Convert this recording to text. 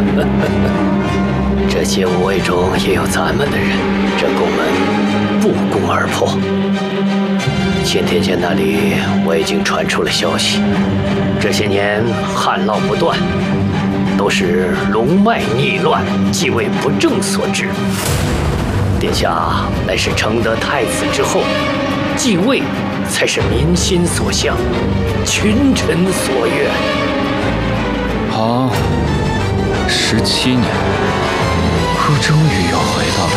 这些无畏中也有咱们的人，这宫门不攻而破。先天监那里我已经传出了消息，这些年旱涝不断，都是龙脉逆乱、继位不正所致。殿下乃是承得太子之后，继位才是民心所向，群臣所愿。 好，17年，可终于要回到了